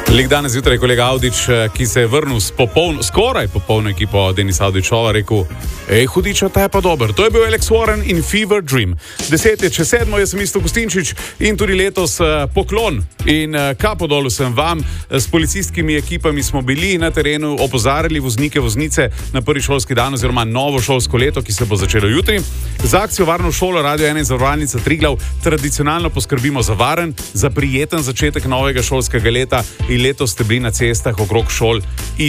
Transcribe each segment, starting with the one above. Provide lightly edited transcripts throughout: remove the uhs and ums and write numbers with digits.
Lik danes zjutraj kolega Avdić, ki se je vrnil s skoraj popolno ekipo Denisa Avdićova, rekel: "Ej, hudiča, ta je pa dober." To je bil Alex Warren in Fever Dream. 10:07, jaz sem Isto Gustinčič in tudi letos poklon in kapo dol vsem vam. S policijskimi ekipami smo bili na terenu, opozarjali voznike, voznice na prvi šolski dan oziroma novo šolsko leto, ki se bo začelo jutri. Za akcijo Varno v šolo Radio 1 in Zavarovalnica Triglav tradicionalno poskrbimo za varen, za prijeten začetek novega šolskega leta in letos ste bili na cestah okrog šol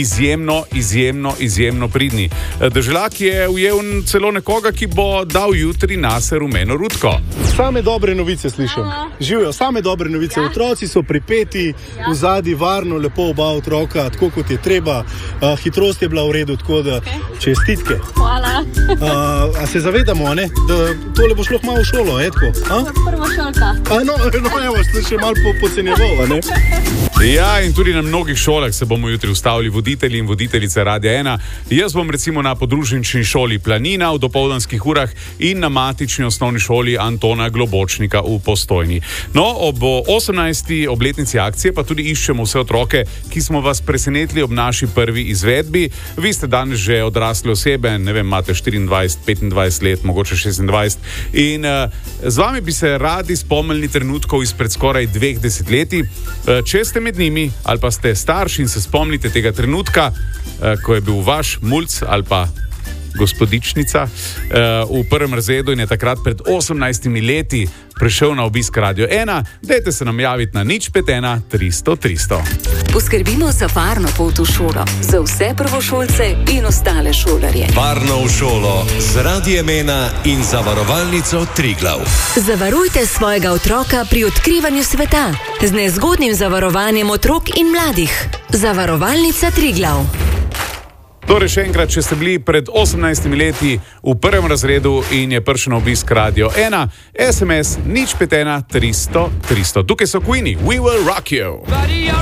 izjemno pridni. Deželak je ujel celo nekoga, ki bo dal jutri nase rumeno rutko. Same dobre novice slišim. Živijo same dobre novice. Otroci so pripeti, v zadnji varno, lepo oba otroka, tako kot je treba. Hitrost je bila v redu, tako da čestitke. Hvala. A se zavedamo, ne, da tole bo šlo malo v šolo, tako? Prva šolka. Evo, ste še malo pocenjeval, ne? Ja, in tudi na mnogih šolah se bomo jutri ustavili voditelji in voditeljice Radia 1. Jaz bom recimo na podružnični šoli Planina v dopoldanskih urah in na matični osnovni šoli Antona Globočnika v Postojni. No, ob 18. obletnici akcije pa tudi iščemo vse otroke, ki smo vas presenetili ob naši prvi izvedbi. Vi ste danes že odrasle osebe, ne vem, imate 24, 25 let, mogoče 26. In z vami bi se radi spomnili trenutkov izpred skoraj 2 desetletij. Če ste med njimi ali pa ste starši in se spomnite tega trenutka, ko je bil vaš mulc ali pa gospodičnica v prvem razredu in je takrat pred 18 leti prišel na obisk Radio 1, dajte se nam javiti na 051 300 300. Poskrbimo za varno pot v šolo, za vse prvošolce in ostale šolarje. Varno v šolo z Radiem 1 in Zavarovalnico Triglav. Zavarujte svojega otroka pri odkrivanju sveta z nezgodnim zavarovanjem otrok in mladih. Zavarovalnica Triglav. Torej še enkrat, če ste bili pred 18 leti v prvem razredu in je prišel na obisk Radio 1, SMS 051 300 300. Tukaj so Queenie, We Will Rock You.